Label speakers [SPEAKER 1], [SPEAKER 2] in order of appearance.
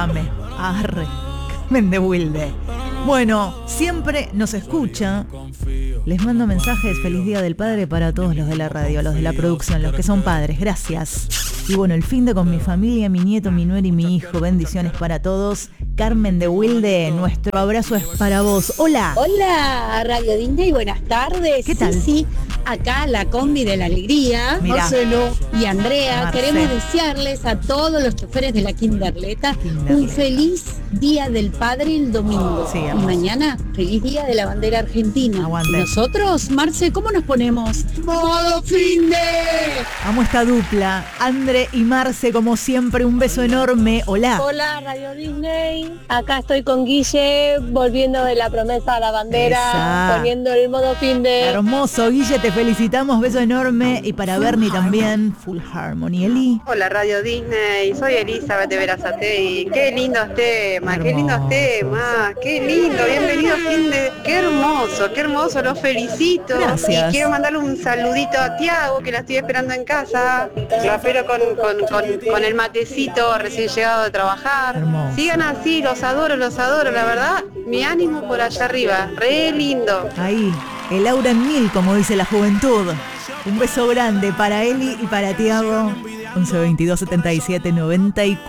[SPEAKER 1] Arre, Carmen de Wilde. Bueno, siempre nos escucha. Les mando mensajes, feliz Día del Padre para todos los de la radio, los de la producción, los que son padres, gracias. Y bueno, el fin de con mi familia, mi nieto, mi nuera y mi hijo, bendiciones para todos. Carmen de Wilde, nuestro abrazo es para vos. Hola.
[SPEAKER 2] Hola, Radio Disney, buenas tardes.
[SPEAKER 1] ¿Qué tal?
[SPEAKER 2] Sí, acá la combi de la alegría,
[SPEAKER 1] Mirá.
[SPEAKER 2] Marcelo y Andrea,
[SPEAKER 1] Marcelo.
[SPEAKER 2] queremos desearles a todos los choferes de la Kinderleta un feliz Día del Padre el domingo.
[SPEAKER 1] Sí,
[SPEAKER 2] y
[SPEAKER 1] hermoso.
[SPEAKER 2] mañana, feliz Día de la Bandera Argentina.
[SPEAKER 1] Aguante.
[SPEAKER 2] Y nosotros, Marce, ¿cómo nos ponemos? ¡Modo fin de!
[SPEAKER 1] Amo esta dupla, Andre y Marce, como siempre, un beso enorme. Hola.
[SPEAKER 3] Hola Radio Disney, acá estoy con Guille, volviendo de la promesa a la bandera,
[SPEAKER 1] Esa.
[SPEAKER 3] poniendo el modo fin de...
[SPEAKER 1] Hermoso, Guille, te felicitamos, beso enorme. Y para Bernie también, Full Harmony. Eli.
[SPEAKER 4] Hola Radio Disney, soy Elizabeth de Berazategui. Qué lindos temas, qué lindos
[SPEAKER 1] Hermosos.
[SPEAKER 4] temas, qué lindo, bienvenido fin de... Qué hermoso, los felicito.
[SPEAKER 1] Gracias.
[SPEAKER 4] Y quiero mandarle un saludito a Tiago, que la estoy esperando en casa. La espero con el matecito recién llegado de trabajar.
[SPEAKER 1] Hermoso.
[SPEAKER 4] Sigan así, los adoro, la verdad, mi ánimo por allá arriba, re lindo.
[SPEAKER 1] Ahí, el aura en mil, como dice la juventud. Un beso grande para Eli y para Tiago. 11 22 77 94.